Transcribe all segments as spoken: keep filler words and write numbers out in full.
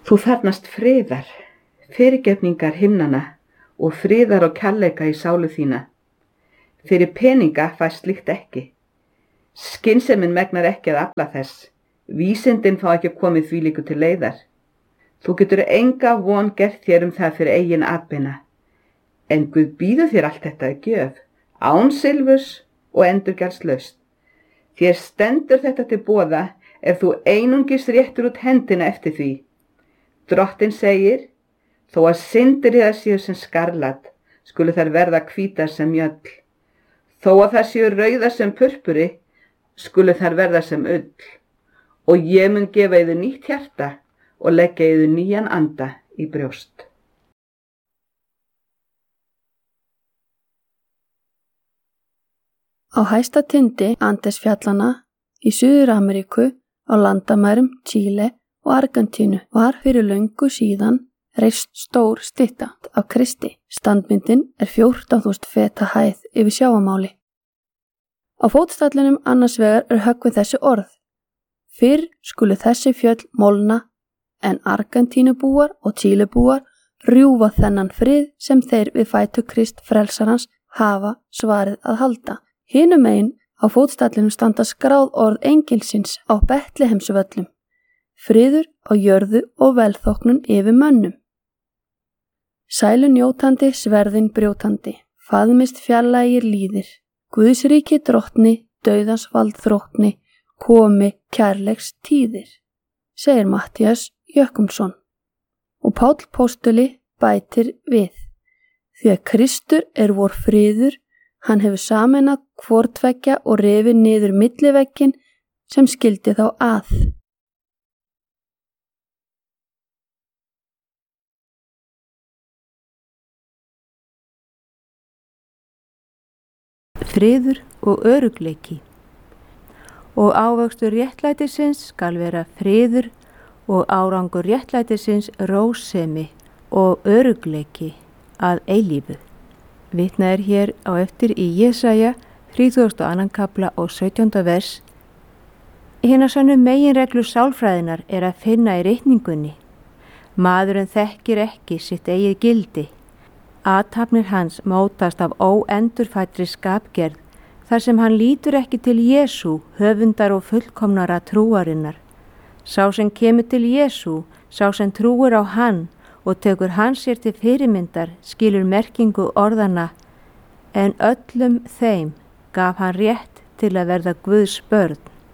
Þú þarnast friðar, fyrirgefningar himnanna og friðar og kærleika í sálu þína. Fyrir peninga fæst slíkt ekki. Skynsemin megnar ekki að afla þess. Vísindin fá ekki komið þvílíku til leiðar. Þú getur enga von gert þér um það fyrir eigin atbeina. En Guð býður þér allt þetta að gjöf, án silfurs og endurgjaldslaust. Þér stendur þetta til boða ef þú einungis réttur út hendina eftir því. Drottinn segir, þó að syndir þér séu sem skarlat, skulu þær verða hvítar sem mjöll. Þó að þær séu rauðar sem purpuri, skulu þær verða sem ull. Og ég mun gefa yður nýtt hjarta og leggja yður nýjan anda í brjóst. Á hæsta tindi Andesfjallanna í Suður-Ameríku á landamærum Chile og Argentínu var fyrir löngu síðan reist stór stytta af Kristi. Standmyndin er fjórtán þúsund feta hæð yfir sjávarmáli. Á fótstallinum annars vegar er höggvið þessi orð. Fyrr skulu þessi fjöll molna en Argentínubúar og Chilebúar rjúfa þennan frið sem þeir við fætur Krist frelsarans hafa svarið að halda. Hinum megin á fótstallinum standa skráð orð engilsins á Betlehemsvöllum. Friður á jörðu og velþóknun yfir mönnum. Sælu njótandi, sverðin brjótandi, faðmist fjarlægir líðir, Guðsríki drottni, dauðans vald þróttni, komi kærleiks tíðir, segir Matthías Jökumsson. Og Páll póstuli bætir við, því að Kristur er vor friður, hann hefur sameinað hvortveggja og rifið niður millivegginn sem skildi þá að. Friður og örugleiki. Og ávöxtur réttlætisins skal vera friður og árangur réttlætisins rósemi og örugleiki að eilífu. Vitnað er hér á eftir í Jesaja þrítugasta og annan kafla og sautjánda vers. Hinar sönnu meginreglu sálfræðinar er að finna í reikningunni. Maðurinn þekkir ekki sitt eigið gildi. Athafnir hans mótast af óendurfættri skapgerð þar sem hann lítur ekki til Jesú, höfundar og fullkomnara trúarinnar. Sá sem kemur til Jesú, sá sem trúir á hann og tekur hans sér til fyrirmyndar skilur merkingu orðana, en öllum þeim gaf hann rétt til að verða Guðs börn.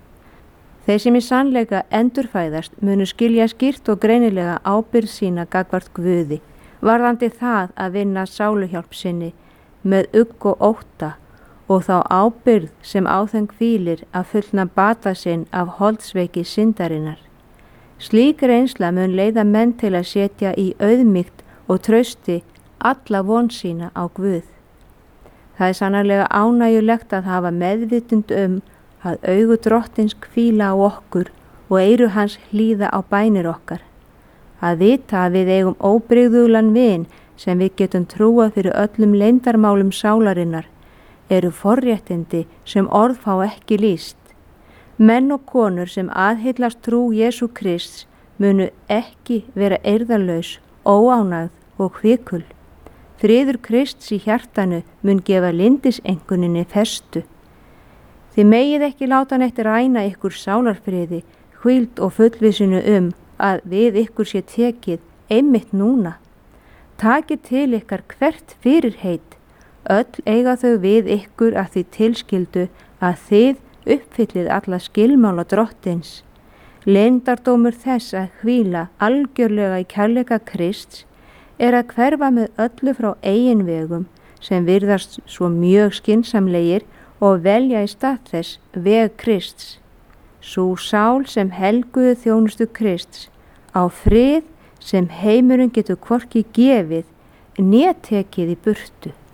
Þeir sem í sannleika endurfæðast munu skilja skýrt og greinilega ábyrgð sína gagnvart Guði, varðandi það að vinna sáluhjálp sinni með ugg og ótta og þá ábyrgð sem á þeim hvílir að fullna bata sinn af holdsveiki syndarinnar. Slík reynsla mun leiða menn til að setja í auðmýkt og trausti alla von sína á Guð. Það er sannarlega ánægjulegt að hafa meðvitund um að augu drottins hvíla á okkur og eyru hans hlýða á bænir okkar. Að vita að við eigum óbrigðulan vin sem við getum trúað fyrir öllum leyndarmálum sálarinnar eru forréttindi sem orð fá ekki lýst. Menn og konur sem aðhyllast trú Jesú Krists munu ekki vera eirðarlaus, óánægð og hvikul. Friður Krists í hjartanu mun gefa lyndisenguninni festu. Þið megið ekki láta neitt ræna ykkur sálarfriði, hvíld og fullvissinu um að við ykkur sé tekið einmitt núna. Takið til ykkar hvert fyrirheit, öll eiga þau við ykkur að því tilskildu að þið uppfyllið alla skilmála drottins. Leyndardómur þess að hvíla algjörlega í kærleika Krists er að hverfa með öllu frá eigin vegum sem virðast svo mjög skynsamlegir og velja í stað þess veg Krists. Sú sál sem helguðu þjónustu Krists á frið sem heimurinn getur hvorki gefið né tekið í burtu.